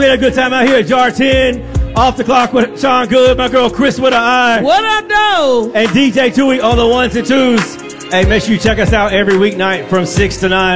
Been a good time out here at Jar 10. Off the clock with Sean Good, my girl Chris with an eye. What I know? And DJ Tui on the ones and twos. Hey, make sure you check us out every weeknight from 6 to 9.